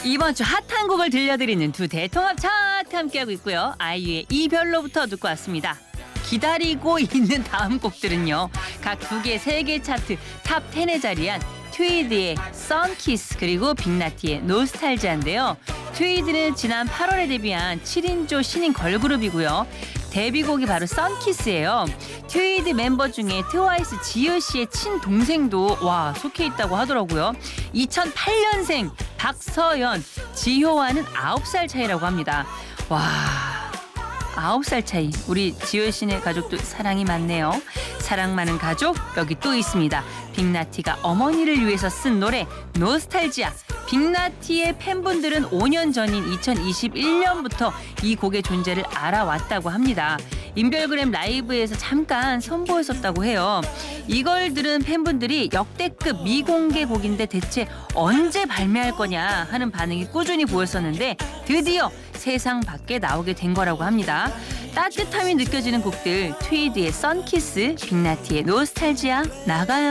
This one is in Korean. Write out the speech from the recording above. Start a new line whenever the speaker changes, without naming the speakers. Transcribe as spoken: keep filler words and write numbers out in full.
이번 주 핫한 곡을 들려드리는 두 대통합 차트 함께하고 있고요. 아이유의 이별로부터 듣고 왔습니다. 기다리고 있는 다음 곡들은요. 각 두 개 세계 차트 탑 텐에 자리한 트위드의 선키스 그리고 빅나티의 노스탈지아인데요. 트위드는 지난 팔월에 데뷔한 칠 인조 신인 걸그룹이고요. 데뷔곡이 바로 선키스예요. 트위드 멤버 중에 트와이스 지효 씨의 친동생도 와 속해 있다고 하더라고요. 이천팔 년생 박서연, 지효와는 아홉 살 차이라고 합니다. 와, 아홉 살 차이. 우리 지효 씨네 가족도 사랑이 많네요. 사랑 많은 가족 여기 또 있습니다. 빅나티가 어머니를 위해서 쓴 노래 노스탈지아. 빅나티의 팬분들은 오 년 전인 이천이십일 년부터 이 곡의 존재를 알아왔다고 합니다. 인별그램 라이브에서 잠깐 선보였었다고 해요. 이걸 들은 팬분들이 역대급 미공개 곡인데 대체 언제 발매할 거냐 하는 반응이 꾸준히 보였었는데 드디어 세상 밖에 나오게 된 거라고 합니다. 따뜻함이 느껴지는 곡들 트위드의 선키스, 빅나티의 노스탈지아 나가요.